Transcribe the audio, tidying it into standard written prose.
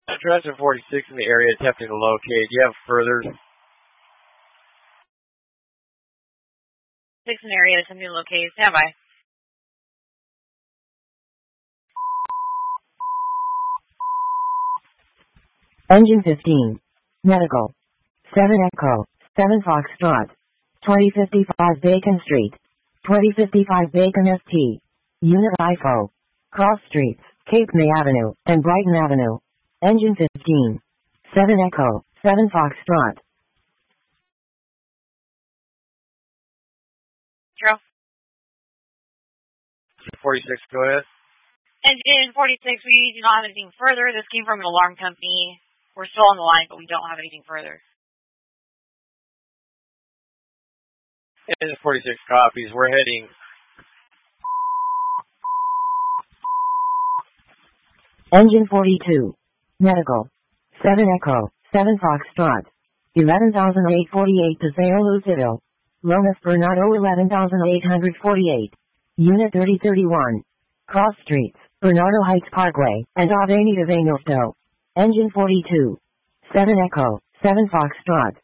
Dresser 46 in the area attempting to locate. Do you have further? 6 in the area attempting to locate. Stand by. Engine 15. Medical. 7 Echo. 7 Foxtrot. 2055 Bacon Street. 2055 Bacon ST. Unit IFO. Cross Streets, Cape May Avenue, and Brighton Avenue. Engine 15. 7 Echo. 7 Foxtrot. True. 46, go ahead. Engine 46, we do not have anything further. This came from an alarm company. We're still on the line, but we don't have anything further. Engine 46 copies. We're heading. Engine 42. Medical. 7 Echo. 7 Foxtrot. 11,848 Paseo Lucido. Lomas Bernardo 11,848. Unit 3031. Cross Streets, Bernardo Heights Parkway, and Avenida Venusto. Engine 42. 7 Echo. 7 Foxtrot.